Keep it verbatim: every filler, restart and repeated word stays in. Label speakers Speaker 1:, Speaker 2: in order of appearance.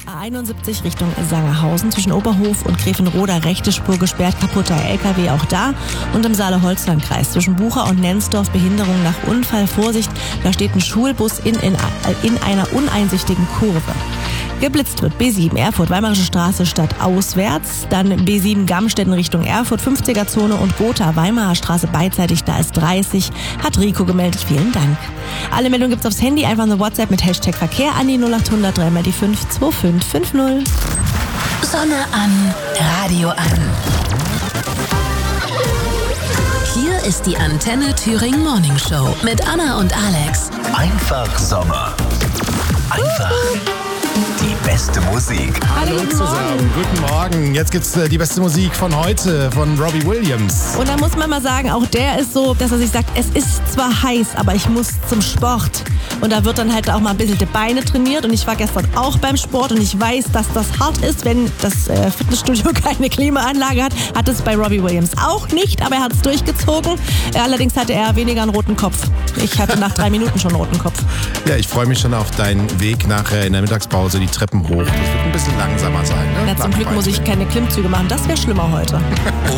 Speaker 1: A einundsiebzig Richtung Sangerhausen zwischen Oberhof und Grevenroda rechte Spur gesperrt, kaputter L K W auch da. Und im Saale-Holzland-Kreis zwischen Bucha und Nennsdorf Behinderung nach Unfall. Vorsicht, da steht ein Schulbus in, in, in einer uneinsichtigen Kurve. Geblitzt wird B sieben Erfurt, Weimarische Straße stadtauswärts, dann B sieben Gamstetten Richtung Erfurt, fünfziger Zone und Gotha Weimarer Straße beidseitig, da ist dreißig, hat Rico gemeldet, vielen Dank. Alle Meldungen gibt's aufs Handy, einfach eine WhatsApp mit Hashtag Verkehr an die null acht hundert drei mal die fünf zwei fünf fünf null.
Speaker 2: Sonne an, Radio an. Hier ist die Antenne Thüringen Morning Show mit Anna und Alex.
Speaker 3: Einfach Sommer. Einfach die beste Musik.
Speaker 4: Hallo zusammen, guten Morgen. Jetzt gibt's äh, die beste Musik von heute, von Robbie Williams.
Speaker 1: Und da muss man mal sagen, auch der ist so, dass er sich sagt, es ist zwar heiß, aber ich muss zum Sport. Und da wird dann halt auch mal ein bisschen die Beine trainiert. Und ich war gestern auch beim Sport und ich weiß, dass das hart ist, wenn das äh, Fitnessstudio keine Klimaanlage hat. Hat es bei Robbie Williams auch nicht, aber er hat es durchgezogen. Äh, allerdings hatte er weniger einen roten Kopf. Ich hatte nach drei Minuten schon einen roten Kopf.
Speaker 4: Ja, ich freue mich schon auf deinen Weg nachher in der Mittagspause die Treppen hoch. Das wird ein bisschen langsamer sein. Ne?
Speaker 1: Na, zum Glück muss ich keine Klimmzüge machen. Das wäre schlimmer heute.